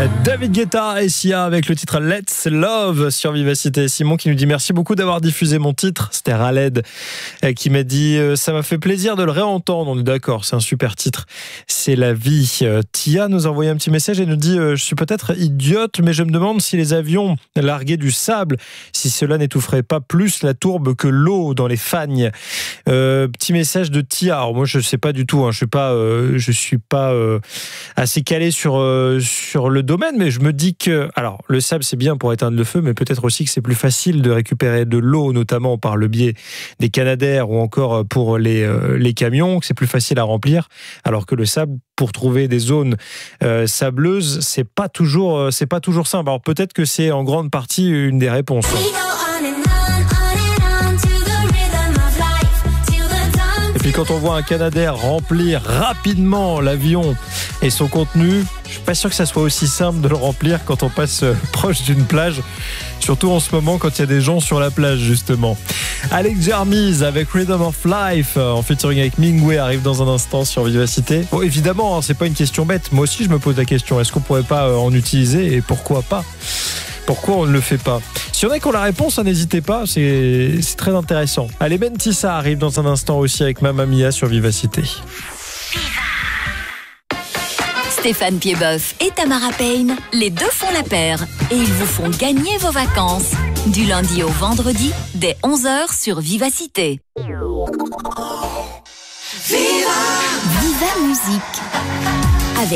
David Guetta et Sia avec le titre Let's Love sur Vivacité. Simon qui nous dit merci beaucoup d'avoir diffusé mon titre. C'était Raled qui m'a dit ça m'a fait plaisir de le réentendre. On est d'accord, c'est un super titre. C'est la vie. Tia nous a envoyé un petit message et nous dit je suis peut-être idiote mais je me demande si les avions larguaient du sable, si cela n'étoufferait pas plus la tourbe que l'eau dans les fagnes. Petit message de Tia. Alors moi je sais pas du tout, je suis pas assez calé sur le domaine, mais je me dis que alors le sable c'est bien pour éteindre le feu, mais peut-être aussi que c'est plus facile de récupérer de l'eau, notamment par le biais des canadaires ou encore pour les camions, que c'est plus facile à remplir, alors que le sable, pour trouver des zones sableuses, c'est pas toujours simple. Alors peut-être que c'est en grande partie une des réponses. Et puis quand on voit un canadair remplir rapidement l'avion et son contenu, je suis pas sûr que ça soit aussi simple de le remplir quand on passe proche d'une plage, surtout en ce moment quand il y a des gens sur la plage justement. Alex Jarmise avec Rhythm of Life en featuring avec Mingway arrive dans un instant sur Vivacité. Bon, évidemment, c'est pas une question bête. Moi aussi je me pose la question, est-ce qu'on pourrait pas en utiliser et pourquoi pas ? Pourquoi on ne le fait pas ? Si on a qu'on la réponse, n'hésitez pas, c'est très intéressant. Allez, Mentissa arrive dans un instant aussi avec Mamma Mia sur Vivacité. Stéphane Piedboeuf et Tamara Payne, les deux font la paire et ils vous font gagner vos vacances. Du lundi au vendredi, dès 11h sur Vivacité. Viva Musique.